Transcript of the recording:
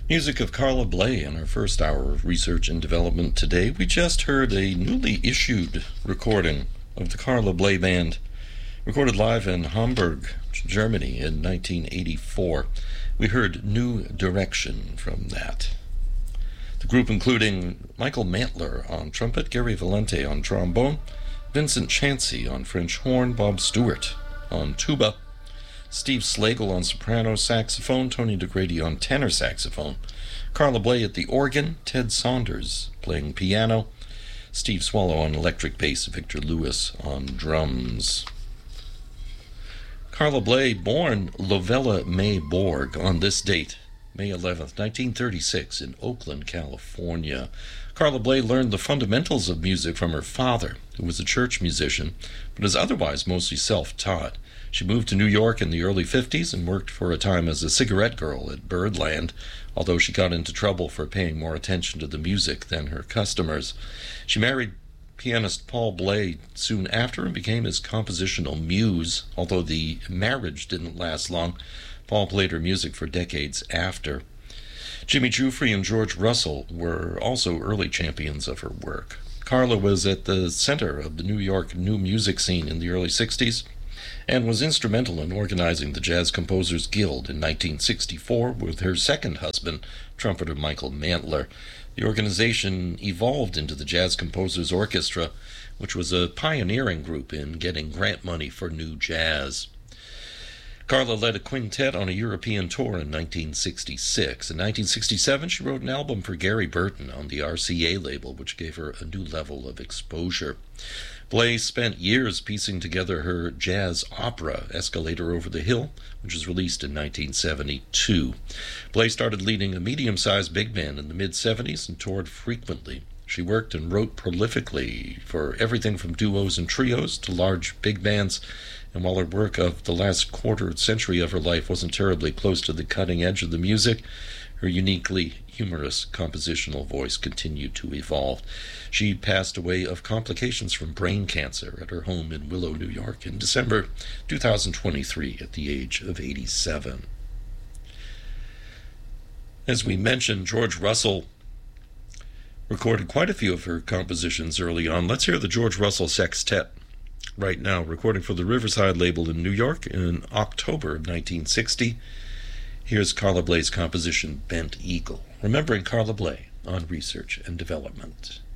Music of Carla Bley in our first hour of research and development today. We just heard a newly issued recording of the Carla Bley Band, recorded live in Hamburg, Germany in 1984. We heard New Direction from that. The group including Michael Mantler on trumpet, Gary Valente on trombone, Vincent Chansey on French horn, Bob Stewart on tuba, Steve Slagle on soprano saxophone, Tony DeGrady on tenor saxophone, Carla Bley at the organ, Ted Saunders playing piano, Steve Swallow on electric bass, Victor Lewis on drums. Carla Bley, born Lovella May Borg on this date, May 11th, 1936, in Oakland, California. Carla Bley learned the fundamentals of music from her father, who was a church musician, but is otherwise mostly self-taught. She moved to New York in the early 50s and worked for a time as a cigarette girl at Birdland, although she got into trouble for paying more attention to the music than her customers. She married pianist Paul Bley soon after and became his compositional muse, although the marriage didn't last long. Paul played her music for decades after. Jimmy Giuffre and George Russell were also early champions of her work. Carla was at the center of the New York new music scene in the early 60s and was instrumental in organizing the Jazz Composers Guild in 1964 with her second husband, trumpeter Michael Mantler. The organization evolved into the Jazz Composers Orchestra, which was a pioneering group in getting grant money for new jazz. Carla led a quintet on a European tour in 1966. In 1967, she wrote an album for Gary Burton on the RCA label, which gave her a new level of exposure. Bley spent years piecing together her jazz opera, Escalator Over the Hill, which was released in 1972. Bley started leading a medium-sized big band in the mid-70s and toured frequently. She worked and wrote prolifically for everything from duos and trios to large big bands, and while her work of the last quarter century of her life wasn't terribly close to the cutting edge of the music, her uniquely humorous compositional voice continued to evolve. She passed away of complications from brain cancer at her home in Willow, New York in December 2023 at the age of 87. As we mentioned, George Russell recorded quite a few of her compositions early on. Let's hear the George Russell Sextet right now, recording for the Riverside label in New York in October of 1960. Here's Carla Bley's composition, Bent Eagle, remembering Carla Bley on Research and Development.